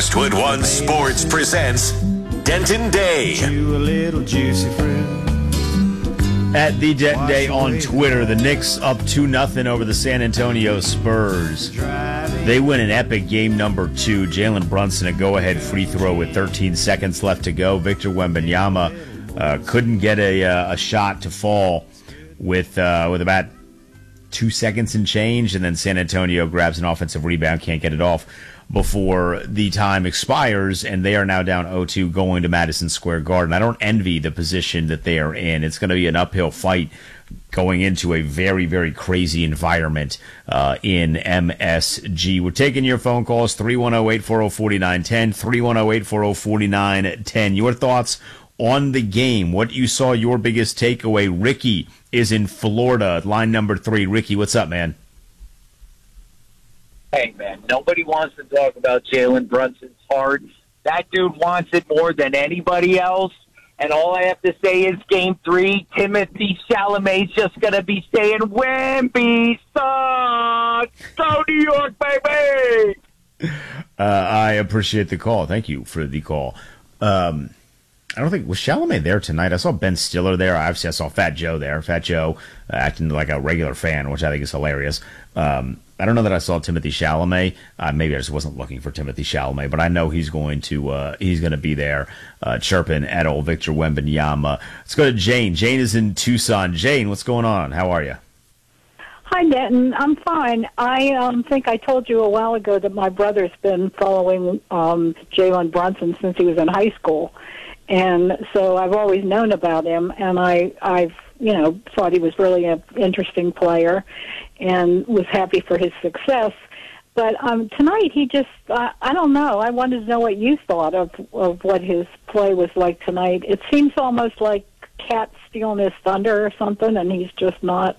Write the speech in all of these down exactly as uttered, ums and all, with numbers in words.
Westwood One Sports presents Denton Day. You a little juicy fruit. At the Denton Day on Twitter, the Knicks up two nothing over the San Antonio Spurs. They win an epic game number two. Jalen Brunson, a go-ahead free throw with thirteen seconds left to go. Victor Wembanyama uh, couldn't get a, uh, a shot to fall with uh, with about two seconds and change, and then San Antonio grabs an offensive rebound, can't get it off before the time expires, and they are now down oh two going to Madison Square Garden. I don't envy the position that they are in. It's going to be an uphill fight going into a very, very crazy environment uh, in M S G. We're taking your phone calls, three one zero, eight four zero, four nine one zero, three one zero, eight four zero, four nine one zero. Your thoughts on the game, what you saw, your biggest takeaway. Ricky is in Florida, line number three. Ricky, what's up, man? Hey, man, nobody wants to talk about Jalen Brunson's heart. That dude wants it more than anybody else. And all I have to say is game three, Timothy Chalamet's just going to be saying, Wemby sucks! Go New York, baby! Uh, I appreciate the call. Thank you for the call. Um, I don't think, was Chalamet there tonight? I saw Ben Stiller there. Obviously, I saw Fat Joe there. Fat Joe uh, acting like a regular fan, which I think is hilarious. Um, I don't know that I saw Timothy Chalamet. Uh, maybe I just wasn't looking for Timothy Chalamet, but I know he's going to uh, he's going to be there uh, chirping at old Victor Wembanyama. Let's go to Jane. Jane is in Tucson. Jane, what's going on? How are you? Hi, Denton. I'm fine. I um, think I told you a while ago that my brother's been following um, Jalen Brunson since he was in high school. And so I've always known about him, and I, I've, you know, thought he was really an interesting player and was happy for his success. But um, tonight he just, uh, I don't know, I wanted to know what you thought of, of what his play was like tonight. It seems almost like Cat stealing his thunder or something, and he's just not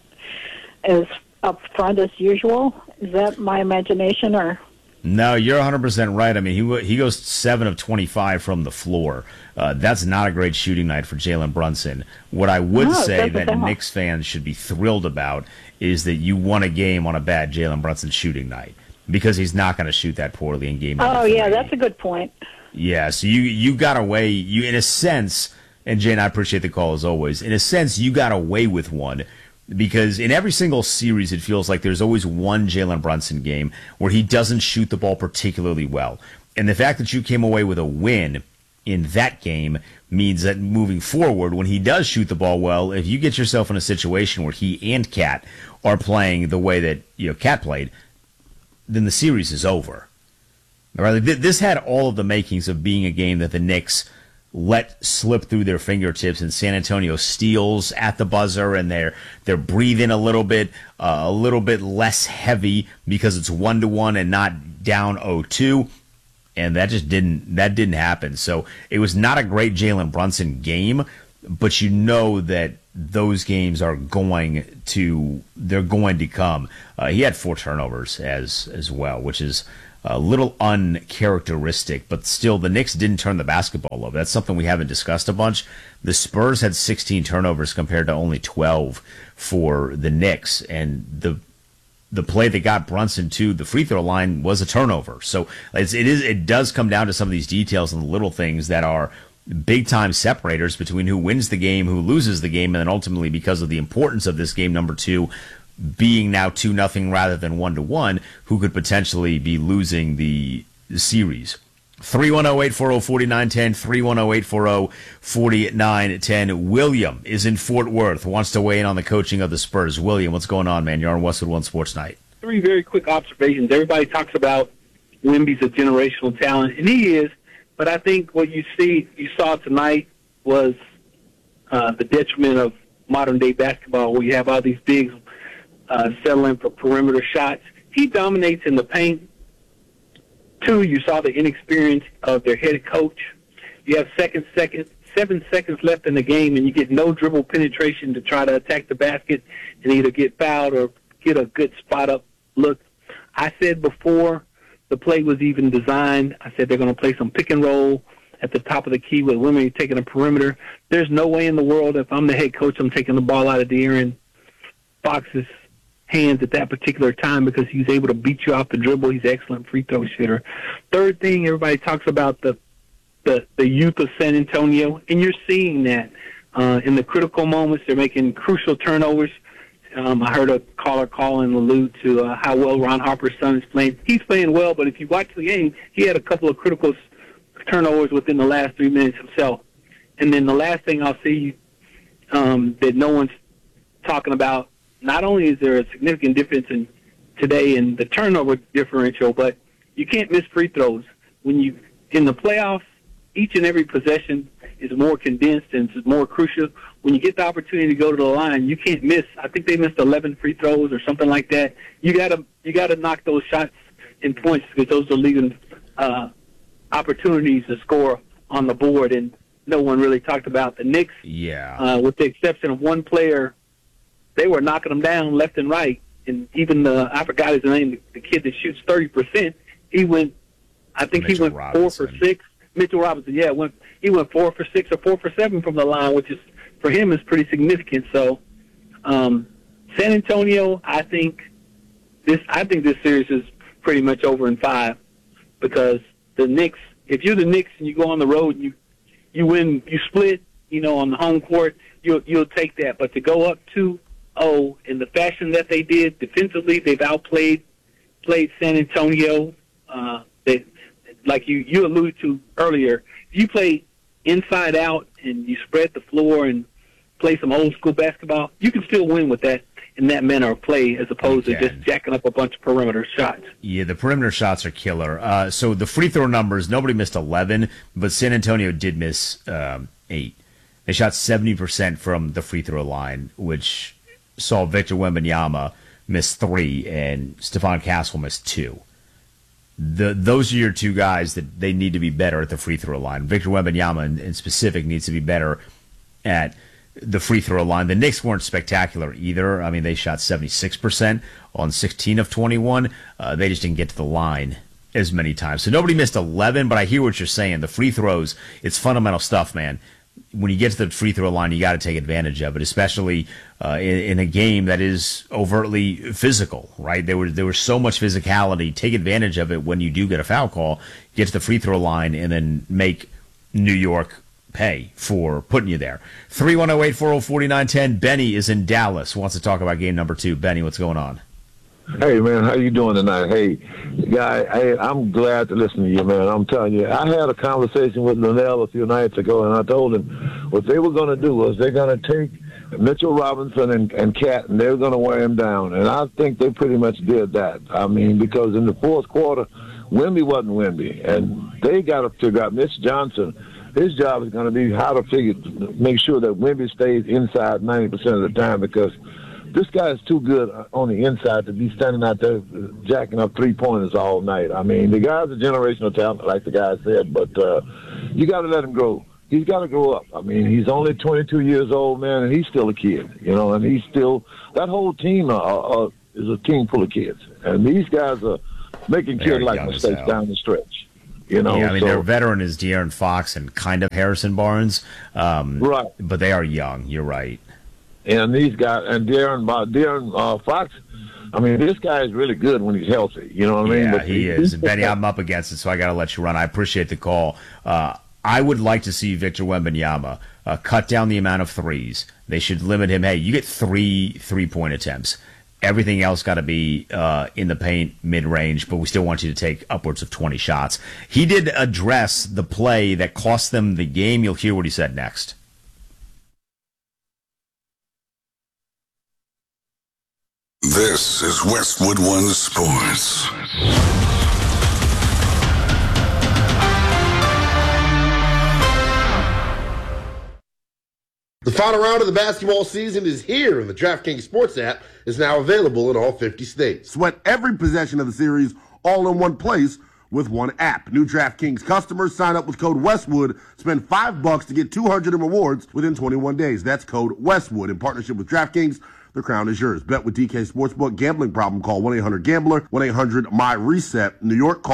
as up front as usual. Is that my imagination, or... No, you're one hundred percent right. I mean, he he goes seven of twenty-five from the floor. Uh, that's not a great shooting night for Jalen Brunson. What I would No, say that's that about. Knicks fans should be thrilled about is that you won a game on a bad Jalen Brunson shooting night, because he's not going to shoot that poorly in game number Oh, yeah, three. that's a good point. Yeah, so you, you got away, you in a sense, and Jane, I appreciate the call as always, in a sense, you got away with one. Because in every single series, it feels like there's always one Jalen Brunson game where he doesn't shoot the ball particularly well. And the fact that you came away with a win in that game means that moving forward, when he does shoot the ball well, if you get yourself in a situation where he and Cat are playing the way that, you know, Cat played, then the series is over. All right? This had all of the makings of being a game that the Knicks let slip through their fingertips, and San Antonio steals at the buzzer, and they're they're breathing a little bit uh, a little bit less heavy because it's one to one and not down oh two, and that just didn't that didn't happen. So it was not a great Jalen Brunson game, but you know that those games are going to they're going to come. Uh, he had four turnovers as as well, which is a little uncharacteristic, but still, the Knicks didn't turn the basketball over. That's something we haven't discussed a bunch. The Spurs had sixteen turnovers compared to only twelve for the Knicks, and the the play that got Brunson to the free throw line was a turnover. So it's, it is it does come down to some of these details and the little things that are big time separators between who wins the game, who loses the game, and then ultimately, because of the importance of this game number two being now two nothing rather than one to one, who could potentially be losing the series. three one zero, eight four zero, four nine one zero, three one zero, eight four zero, four nine one zero. William is in Fort Worth, wants to weigh in on the coaching of the Spurs. William, what's going on, man? You're on Westwood One Sports Night. Three very quick observations. Everybody talks about Wemby's a generational talent, and he is, but I think what you see, you saw tonight was uh, the detriment of modern-day basketball, where you have all these bigs Uh, settling for perimeter shots. He dominates in the paint. Two, you saw the inexperience of their head coach. You have second, second, seven seconds left in the game, and you get no dribble penetration to try to attack the basket and either get fouled or get a good spot-up look. I said before the play was even designed, I said they're going to play some pick and roll at the top of the key with women taking a perimeter. There's no way in the world, if I'm the head coach, I'm taking the ball out of the air and Fox's hands at that particular time because he's able to beat you off the dribble. He's an excellent free throw shooter. Third thing, everybody talks about the the, the youth of San Antonio, and you're seeing that uh, in the critical moments. They're making crucial turnovers. Um, I heard a caller call and allude to uh, how well Ron Harper's son is playing. He's playing well, but if you watch the game, he had a couple of critical turnovers within the last three minutes himself. And then the last thing I'll see um, that no one's talking about, not only is there a significant difference in today in the turnover differential, but you can't miss free throws. When you in the playoffs, each and every possession is more condensed and it's more crucial. When you get the opportunity to go to the line, you can't miss. I think they missed eleven free throws or something like that. You gotta you gotta knock those shots in points because those are leaving uh, opportunities to score on the board. And no one really talked about the Knicks. Yeah. Uh, with the exception of one player, they were knocking them down left and right. And even the I forgot his name, the, the kid that shoots thirty percent. He went. I think Mitchell he went Robinson. four for six. Mitchell Robinson, yeah, went he went four for six or four for seven from the line, which is for him is pretty significant. So, um, San Antonio, I think this I think this series is pretty much over in five because the Knicks. If you're the Knicks and you go on the road, and you you win, you split, you know, on the home court, you'll you'll take that. But to go up two oh in the fashion that they did defensively, they've outplayed played San Antonio. Uh, they. Like you, you alluded to earlier, if you play inside out and you spread the floor and play some old school basketball, you can still win with that in that manner of play as opposed to just jacking up a bunch of perimeter shots. Yeah, the perimeter shots are killer. Uh, so the free throw numbers, nobody missed eleven, but San Antonio did miss um, eight. They shot seventy percent from the free throw line, which saw Victor Wembanyama miss three and Stephon Castle miss two. The, those are your two guys that they need to be better at the free throw line. Victor Wembanyama, in, in specific, needs to be better at the free throw line. The Knicks weren't spectacular either. I mean, they shot seventy-six percent on sixteen of twenty-one. Uh, they just didn't get to the line as many times. So nobody missed eleven, but I hear what you're saying. The free throws, it's fundamental stuff, man. When you get to the free throw line, you got to take advantage of it, especially uh, in, in a game that is overtly physical, right? There was there was so much physicality. Take advantage of it when you do get a foul call. Get to the free throw line and then make New York pay for putting you there. three one zero eight four zero four nine one zero. Benny is in Dallas. Wants to talk about game number two. Benny, what's going on? Hey, man, how you doing tonight? Hey, guy, hey, I'm glad to listen to you, man. I'm telling you, I had a conversation with Linnell a few nights ago, and I told him what they were going to do was they're going to take Mitchell Robinson and, and Cat, and they're going to wear him down. And I think they pretty much did that. I mean, because in the fourth quarter, Wemby wasn't Wemby, and they got to figure out Mitch Johnson. His job is going to be how to figure, make sure that Wemby stays inside ninety percent of the time because this guy is too good on the inside to be standing out there jacking up three-pointers all night. I mean, the guy's a generational talent, like the guy said, but uh, you got to let him grow. He's got to grow up. I mean, he's only twenty-two years old, man, and he's still a kid, you know, and he's still – that whole team uh, uh, is a team full of kids. And these guys are making kid-like mistakes down the stretch. You know, yeah, I mean, so, their veteran is De'Aaron Fox and kind of Harrison Barnes. Um, right. But they are young. You're right. And these guys, and De'Aaron, uh, De'Aaron uh, Fox, I mean, this guy is really good when he's healthy. You know what I mean? Yeah, but he, he is. And Benny, I'm up against it, so I got to let you run. I appreciate the call. Uh, I would like to see Victor Wembanyama uh, cut down the amount of threes. They should limit him. Hey, you get three three-point attempts. Everything else got to be uh, in the paint, mid-range, but we still want you to take upwards of twenty shots. He did address the play that cost them the game. You'll hear what he said next. This is Westwood One Sports. The final round of the basketball season is here, and the DraftKings Sports app is now available in all fifty states. Sweat every possession of the series all in one place with one app. New DraftKings customers sign up with code Westwood, spend five bucks to get two hundred in rewards within twenty-one days. That's code Westwood in partnership with DraftKings. The crown is yours. Bet with D K Sportsbook. Gambling problem? Call one eight hundred gambler, one eight hundred my reset. New York, call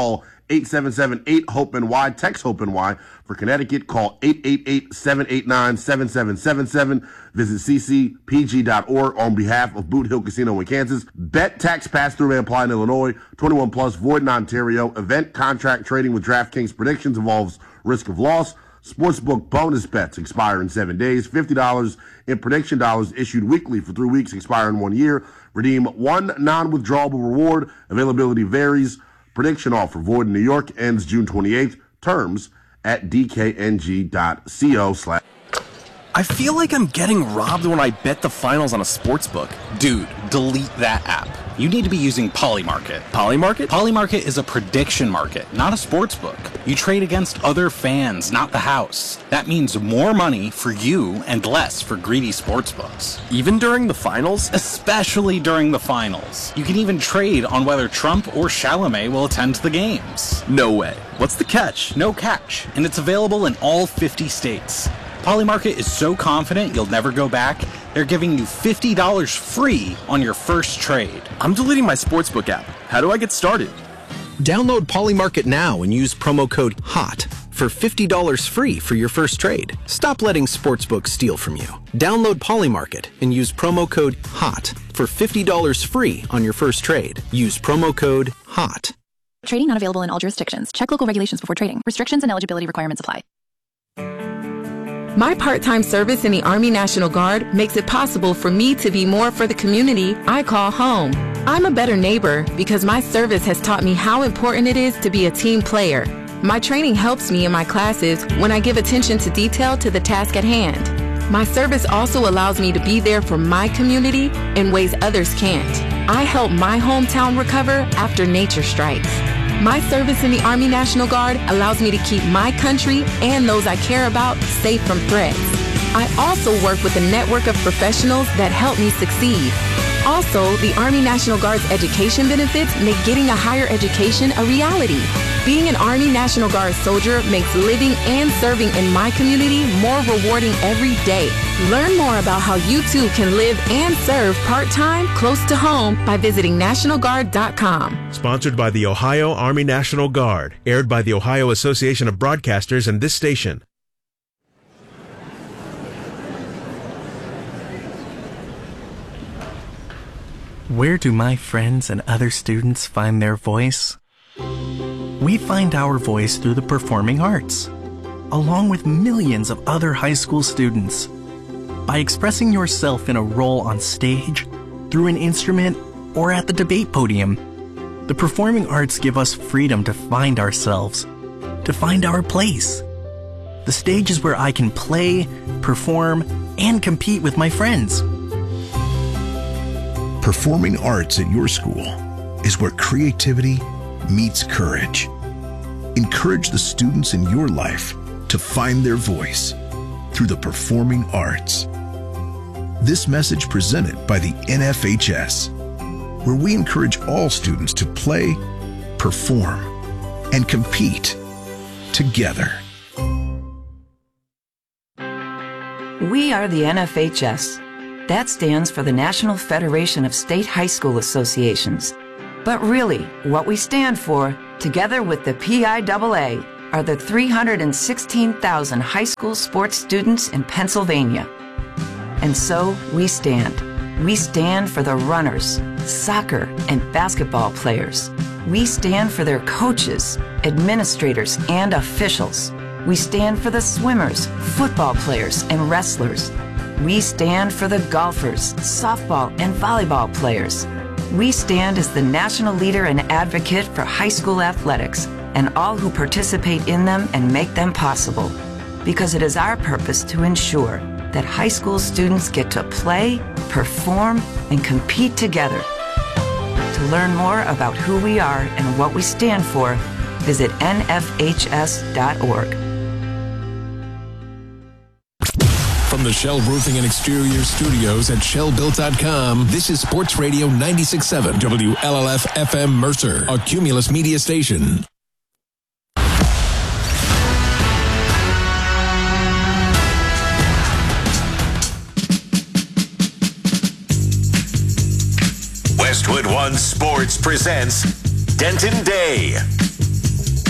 eight seven seven eight HOPE N Y. Text HOPE N Y. For Connecticut, call eight eight eight, seven eight nine, seven seven seven seven. Visit c c p g dot org on behalf of Boot Hill Casino in Kansas. Bet, tax, pass-through, and apply in Illinois. twenty-one plus, void in Ontario. Event, contract, trading with DraftKings predictions involves risk of loss. Sportsbook bonus bets expire in seven days. fifty dollars in prediction dollars issued weekly for three weeks, expire in one year. Redeem one non-withdrawable reward. Availability varies. Prediction offer void in New York, ends June twenty-eighth. Terms at d k n g dot co slash. I feel like I'm getting robbed when I bet the finals on a sports book. Dude, delete that app. You need to be using Polymarket. Polymarket? Polymarket is a prediction market, not a sports book. You trade against other fans, not the house. That means more money for you and less for greedy sports books. Even during the finals? Especially during the finals. You can even trade on whether Trump or Chalamet will attend the games. No way. What's the catch? No catch, and it's available in all fifty states. Polymarket is so confident you'll never go back, they're giving you fifty dollars free on your first trade. I'm deleting my sportsbook app. How do I get started? Download Polymarket now and use promo code HOT for fifty dollars free for your first trade. Stop letting sportsbooks steal from you. Download Polymarket and use promo code HOT for fifty dollars free on your first trade. Use promo code HOT. Trading not available in all jurisdictions. Check local regulations before trading. Restrictions and eligibility requirements apply. My part-time service in the Army National Guard makes it possible for me to be more for the community I call home. I'm a better neighbor because my service has taught me how important it is to be a team player. My training helps me in my classes when I give attention to detail to the task at hand. My service also allows me to be there for my community in ways others can't. I help my hometown recover after nature strikes. My service in the Army National Guard allows me to keep my country and those I care about safe from threats. I also work with a network of professionals that help me succeed. Also, the Army National Guard's education benefits make getting a higher education a reality. Being an Army National Guard soldier makes living and serving in my community more rewarding every day. Learn more about how you too can live and serve part-time close to home by visiting national guard dot com. Sponsored by the Ohio Army National Guard. Aired by the Ohio Association of Broadcasters and this station. Where do my friends and other students find their voice? We find our voice through the performing arts, along with millions of other high school students. By expressing yourself in a role on stage, through an instrument, or at the debate podium, the performing arts give us freedom to find ourselves, to find our place. The stage is where I can play, perform, and compete with my friends. Performing arts at your school is where creativity meets courage. Encourage the students in your life to find their voice through the performing arts. This message presented by the N F H S, where we encourage all students to play, perform, and compete together. We are the N F H S. That stands for the National Federation of State High School Associations. But really, what we stand for, together with the P I A A, are the three hundred sixteen thousand high school sports students in Pennsylvania. And so we stand. We stand for the runners, soccer and basketball players. We stand for their coaches, administrators, and officials. We stand for the swimmers, football players, and wrestlers. We stand for the golfers, softball, and volleyball players. We stand as the national leader and advocate for high school athletics and all who participate in them and make them possible. Because it is our purpose to ensure that high school students get to play, perform, and compete together. To learn more about who we are and what we stand for, visit N F H S dot org. From the Shell Roofing and Exterior Studios at shell built dot com, this is Sports Radio ninety-six point seven W L L F F M Mercer, a Cumulus media station. Westwood One Sports presents Denton Day.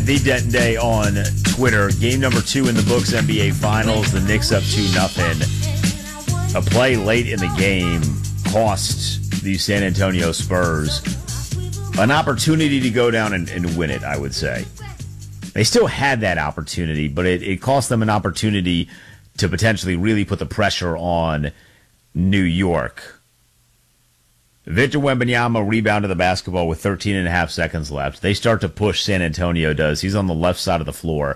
At the Denton Day on Twitter. Game number two in the books, N B A Finals. The Knicks up two nothing. A play late in the game cost the San Antonio Spurs an opportunity to go down and, and win it, I would say. They still had that opportunity, but it, it cost them an opportunity to potentially really put the pressure on New York. Victor Wembanyama rebounded the basketball with thirteen and a half seconds left. They start to push, San Antonio does. He's on the left side of the floor.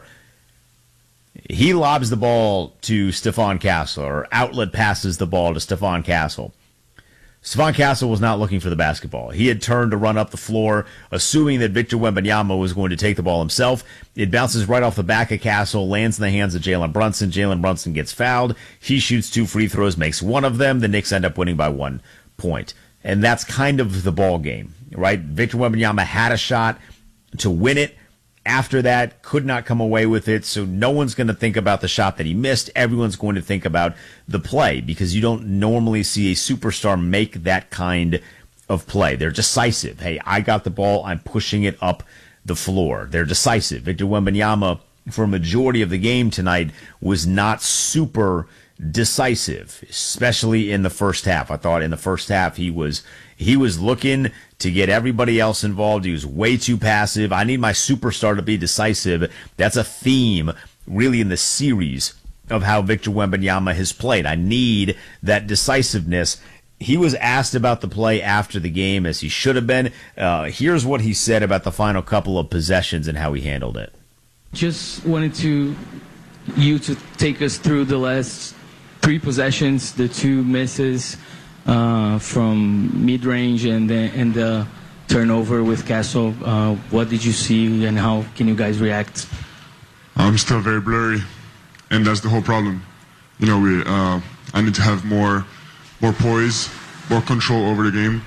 He lobs the ball to Stephon Castle, or outlet passes the ball to Stephon Castle. Stephon Castle was not looking for the basketball. He had turned to run up the floor, assuming that Victor Wembanyama was going to take the ball himself. It bounces right off the back of Castle, lands in the hands of Jalen Brunson. Jalen Brunson gets fouled. He shoots two free throws, makes one of them. The Knicks end up winning by one point. And that's kind of the ball game, right? Victor Wembanyama had a shot to win it. After that, could not come away with it. So no one's going to think about the shot that he missed. Everyone's going to think about the play, because you don't normally see a superstar make that kind of play. They're decisive. Hey, I got the ball. I'm pushing it up the floor. They're decisive. Victor Wembanyama, for a majority of the game tonight, was not super decisive, especially in the first half. I thought in the first half he was he was looking to get everybody else involved. He was way too passive. I need my superstar to be decisive. That's a theme really in the series of how Victor Wembanyama has played. I need that decisiveness. He was asked about the play after the game, as he should have been. Uh, here's what he said about the final couple of possessions and how he handled it. Just wanted to you to take us through the last three possessions, the two misses uh, from mid-range and the, and the turnover with Castle. Uh, what did you see, and how can you guys react? I'm still very blurry, and that's the whole problem. You know, we uh, I need to have more, more poise, more control over the game.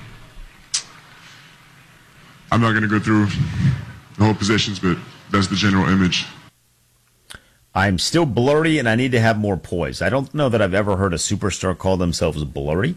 I'm not going to go through the whole possessions, but that's the general image. I'm still blurry, and I need to have more poise. I don't know that I've ever heard a superstar call themselves blurry.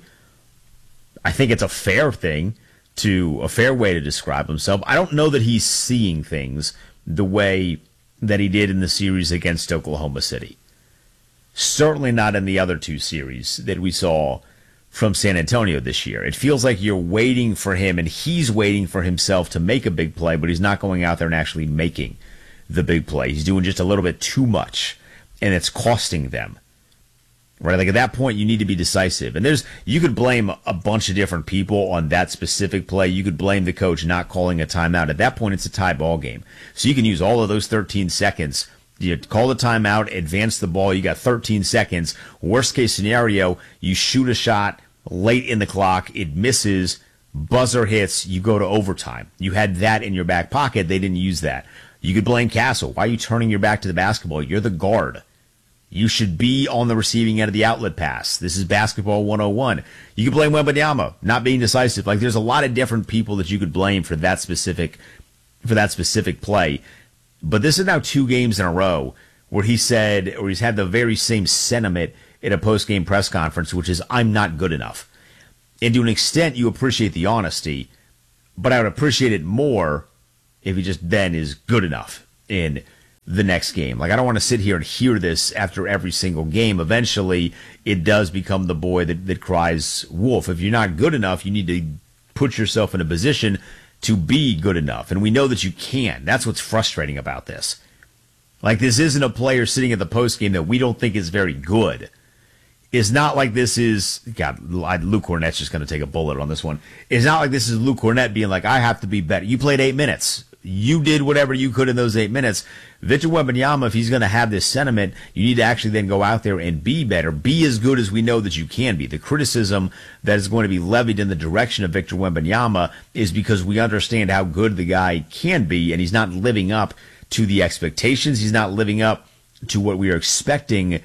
I think it's a fair thing, to a fair way to describe himself. I don't know that he's seeing things the way that he did in the series against Oklahoma City. Certainly not in the other two series that we saw from San Antonio this year. It feels like you're waiting for him, and he's waiting for himself to make a big play, but he's not going out there and actually making the big play. He's doing just a little bit too much, and it's costing them. Right? Like, at that point, you need to be decisive. And there's, you could blame a bunch of different people on that specific play. You could blame the coach not calling a timeout. At that point, it's a tie ball game. So you can use all of those thirteen seconds. You call the timeout, advance the ball. You got thirteen seconds. Worst case scenario, you shoot a shot late in the clock. It misses. Buzzer hits. You go to overtime. You had that in your back pocket. They didn't use that. You could blame Castle. Why are you turning your back to the basketball? You're the guard. You should be on the receiving end of the outlet pass. This is basketball one oh one. You could blame Wembanyama not being decisive. Like, there's a lot of different people that you could blame for that specific for that specific play. But this is now two games in a row where he said, or he's had the very same sentiment in a post-game press conference, which is, I'm not good enough. And to an extent, you appreciate the honesty, but I would appreciate it more if he just then is good enough in the next game. Like, I don't want to sit here and hear this after every single game. Eventually, it does become the boy that, that cries wolf. If you're not good enough, you need to put yourself in a position to be good enough. And we know that you can. That's what's frustrating about this. Like, this isn't a player sitting at the postgame that we don't think is very good. It's not like this is, God, Luke Cornett's just going to take a bullet on this one. It's not like this is Luke Cornett being like, I have to be better. You played eight minutes. You did whatever you could in those eight minutes. Victor Wembanyama, if he's going to have this sentiment, you need to actually then go out there and be better. Be as good as we know that you can be. The criticism that is going to be levied in the direction of Victor Wembanyama is because we understand how good the guy can be, and he's not living up to the expectations. He's not living up to what we are expecting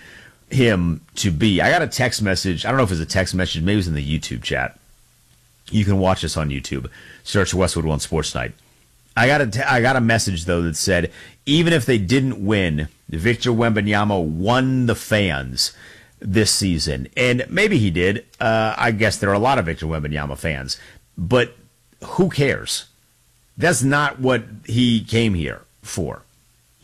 him to be. I got a text message. I don't know if it was a text message. Maybe it was in the YouTube chat. You can watch this on YouTube. Search Westwood One Sports Night. I got a, t- I got a message, though, that said, even if they didn't win, Victor Wembanyama won the fans this season. And maybe he did. Uh, I guess there are a lot of Victor Wembanyama fans. But who cares? That's not what he came here for.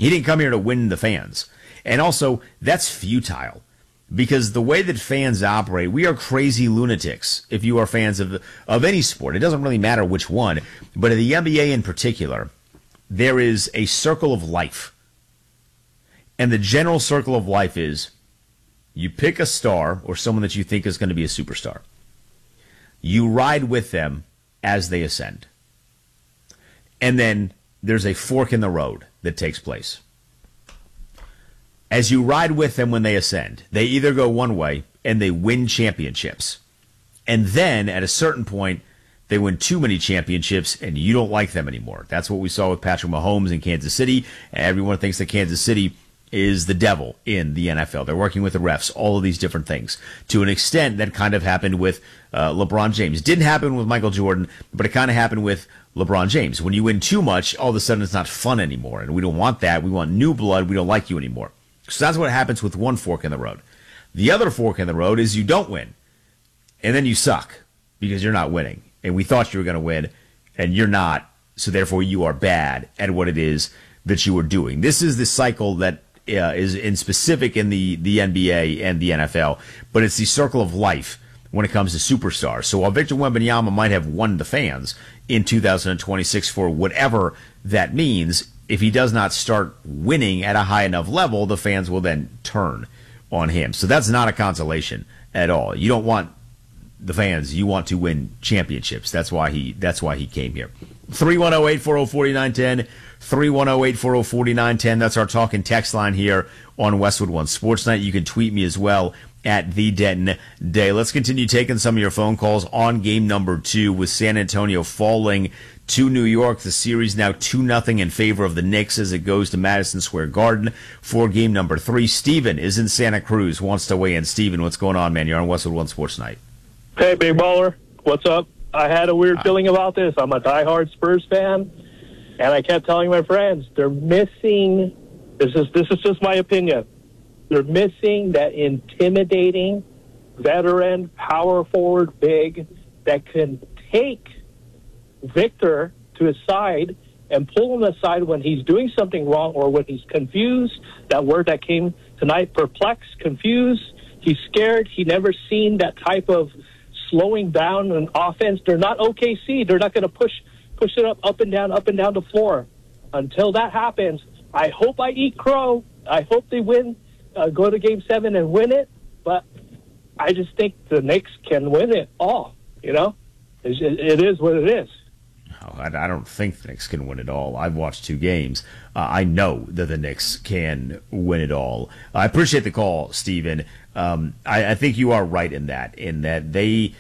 He didn't come here to win the fans. And also, that's futile. Because the way that fans operate, we are crazy lunatics if you are fans of of any sport. It doesn't really matter which one. But in the N B A in particular, there is a circle of life. And the general circle of life is you pick a star or someone that you think is going to be a superstar. You ride with them as they ascend. And then there's a fork in the road that takes place. As you ride with them when they ascend, they either go one way and they win championships. And then at a certain point, they win too many championships and you don't like them anymore. That's what we saw with Patrick Mahomes in Kansas City. Everyone thinks that Kansas City is the devil in the N F L. They're working with the refs, all of these different things. To an extent, that kind of happened with uh, LeBron James. Didn't happen with Michael Jordan, but it kind of happened with LeBron James. When you win too much, all of a sudden it's not fun anymore. And we don't want that. We want new blood. We don't like you anymore. So that's what happens with one fork in the road. The other fork in the road is you don't win. And then you suck because you're not winning. And we thought you were going to win, and you're not. So therefore you are bad at what it is that you are doing. This is the cycle that uh, is in specific in the, the N B A and the N F L. But it's the circle of life when it comes to superstars. So while Victor Wembanyama might have won the fans in two thousand twenty-six for whatever that means, if he does not start winning at a high enough level, the fans will then turn on him. So that's not a consolation at all. You don't want the fans. You want to win championships. That's why he that's why he came here. three one zero, eight four zero, four nine one zero, three one zero, eight four zero, four nine one zero. That's our talk and text line here on Westwood One Sports Night. You can tweet me as well at the Denton Day. Let's continue taking some of your phone calls on game number two with San Antonio falling to New York. The series now two nothing in favor of the Knicks as it goes to Madison Square Garden for game number three. Steven is in Santa Cruz, wants to weigh in. Steven, what's going on, man? You're on Westwood One Sports Night. Hey, Big Baller. What's up? I had a weird feeling about this. I'm a diehard Spurs fan, and I kept telling my friends, they're missing, this is this is just my opinion, they're missing that intimidating veteran, power forward big that can take Victor to his side and pull him aside when he's doing something wrong or when he's confused. That word that came tonight, perplexed, confused. He's scared. He never seen that type of slowing down an offense. They're not O K C. They're not going to push push it up, up and down, up and down the floor. Until that happens, I hope I eat crow. I hope they win, uh, go to game seven and win it. But I just think the Knicks can win it all, you know? It's, it is what it is. Oh, I, I don't think the Knicks can win it all. I've watched two games. Uh, I know that the Knicks can win it all. I appreciate the call, Steven. Um, I, I think you are right in that, in that they,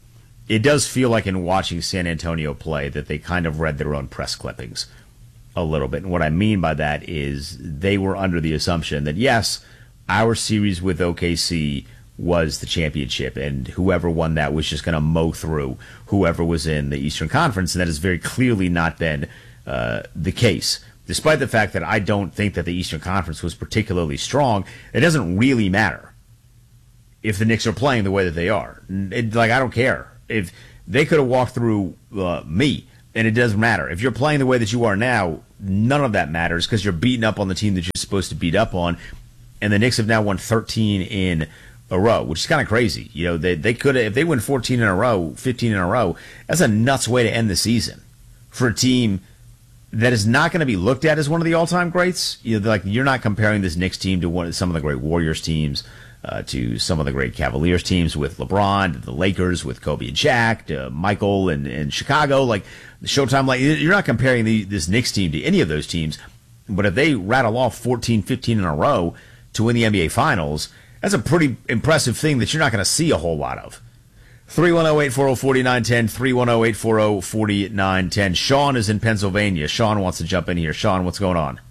it does feel like in watching San Antonio play that they kind of read their own press clippings a little bit. And what I mean by that is they were under the assumption that, yes, our series with O K C was the championship, and whoever won that was just going to mow through whoever was in the Eastern Conference, and that has very clearly not been uh, the case. Despite the fact that I don't think that the Eastern Conference was particularly strong, it doesn't really matter if the Knicks are playing the way that they are. It, like, I don't care. If they could have walked through uh, me, and it doesn't matter. If you're playing the way that you are now, none of that matters because you're beating up on the team that you're supposed to beat up on, and the Knicks have now won thirteen in a row, which is kind of crazy. You know, they they could have, if they win fourteen in a row, fifteen in a row, that's a nuts way to end the season for a team that is not going to be looked at as one of the all-time greats. You know, like, you're not comparing this Knicks team to one of some of the great Warriors teams, uh, to some of the great Cavaliers teams with LeBron, to the Lakers with Kobe and Shaq, to Michael and, and Chicago. Like, the Showtime, like, you're not comparing the, this Knicks team to any of those teams. But if they rattle off fourteen, fifteen in a row to win the N B A Finals, that's a pretty impressive thing that you're not going to see a whole lot of. three one zero, eight four zero, four nine one zero, three one zero, eight four zero, four nine one zero. Sean is in Pennsylvania. Sean wants to jump in here. Sean, what's going on?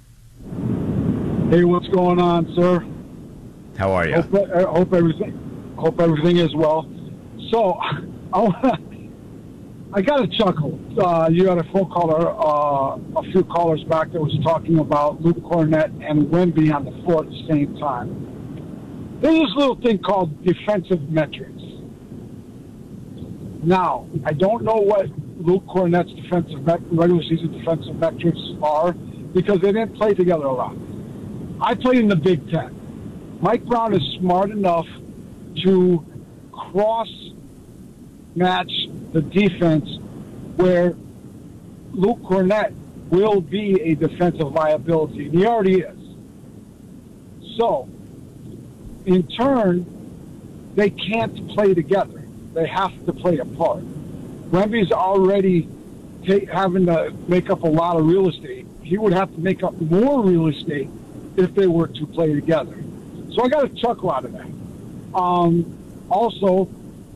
Hey, what's going on, sir? How are you? Hope, I hope everything, hope everything is well. So, I, I got a chuckle. Uh, you had a phone caller, uh, a few callers back that was talking about Luke Cornett and Wemby on the floor at the same time. There's this little thing called defensive metrics. Now, I don't know what Luke Cornett's defensive regular season defensive metrics are because they didn't play together a lot. I played in the Big Ten. Mike Brown is smart enough to cross-match the defense where Luke Cornett will be a defensive liability, and he already is. So, in turn, they can't play together. They have to play apart. Wemby's already ta- having to make up a lot of real estate. He would have to make up more real estate if they were to play together. So I got a chuckle out of that. Um, also,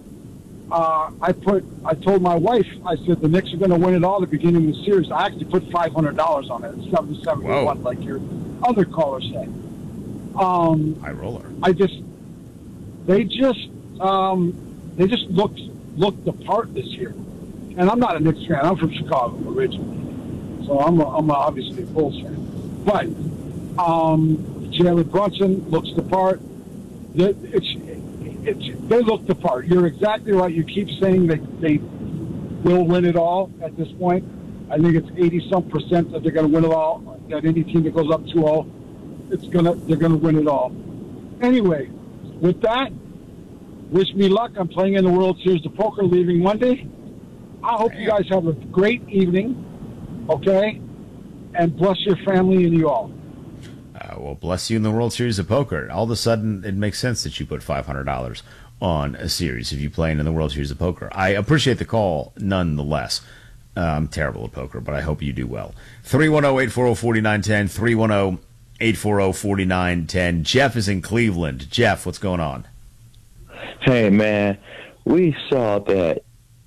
uh, I put, I told my wife, I said the Knicks are going to win it all at the beginning of the series. I actually put five hundred dollars on it, seven seventy-one, like your other caller said. Um, High roller. I just, they just, um, they just looked looked the part this year. And I'm not a Knicks fan. I'm from Chicago originally, so I'm a, I'm a, obviously a Bulls fan. But um, Jalen Brunson looks the part. It, it's, it's, they look the part. You're exactly right. You keep saying that they will win it all at this point. I think it's eighty some percent that they're going to win it all. That any team that goes up two oh, it's gonna they're going to win it all. Anyway, with that, wish me luck. I'm playing in the World Series of Poker leaving Monday. I hope you guys have a great evening, okay? And bless your family and you all. Uh, well, bless you in the World Series of Poker. All of a sudden, it makes sense that you put five hundred dollars on a series if you're playing in the World Series of Poker. I appreciate the call nonetheless. Uh, I'm terrible at poker, but I hope you do well. three one zero, eight four zero, four nine one zero, three one zero, eight four zero, four nine one zero. Jeff is in Cleveland. Jeff, what's going on? Hey, man, we saw that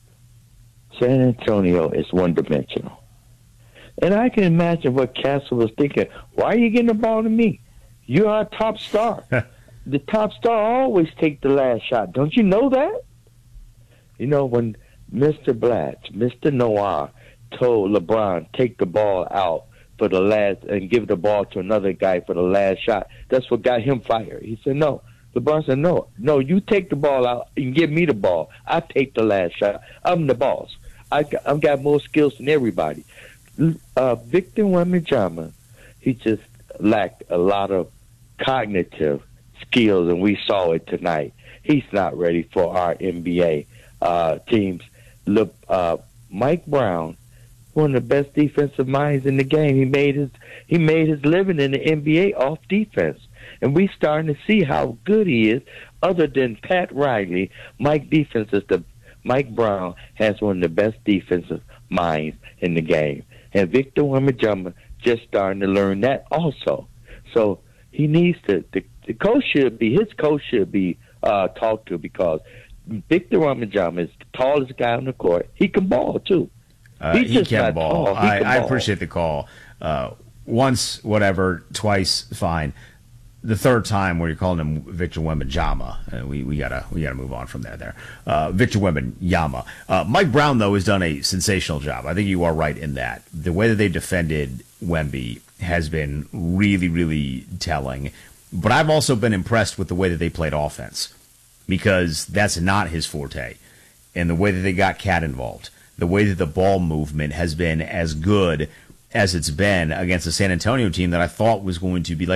San Antonio is one-dimensional. And I can imagine what Castle was thinking. Why are you getting the ball to me? You're our top star. The top star always take the last shot. Don't you know that? You know, when Mister Blatch, Mister Noir told LeBron, take the ball out for the last and give the ball to another guy for the last shot, that's what got him fired. He said, no. LeBron said, no, no, you take the ball out and give me the ball. I take the last shot. I'm the boss. I got, I've got more skills than everybody. Uh, Victor Wembanyama, he just lacked a lot of cognitive skills, and we saw it tonight. He's not ready for our N B A uh, teams. Look, uh, Mike Brown, one of the best defensive minds in the game. He made his he made his living in the N B A off defense. And we starting to see how good he is. Other than Pat Riley, Mike defense is the Mike Brown has one of the best defensive minds in the game. And Victor Wembanyama just starting to learn that also. So he needs to the, the coach should be his coach should be uh, talked to, because Victor Wembanyama is the tallest guy on the court. He can ball too. Uh, He's he just can not ball. tall. He I, can I ball. appreciate the call. Uh, once, whatever, twice, fine. The third time where you're calling him Victor Wembanyama, uh, we we gotta we gotta move on from there. There, uh, Victor Wembanyama. Uh, Mike Brown though has done a sensational job. I think you are right in that the way that they defended Wemby has been really really telling. But I've also been impressed with the way that they played offense, because that's not his forte, and the way that they got Cat involved, the way that the ball movement has been as good as it's been against the San Antonio team that I thought was going to be like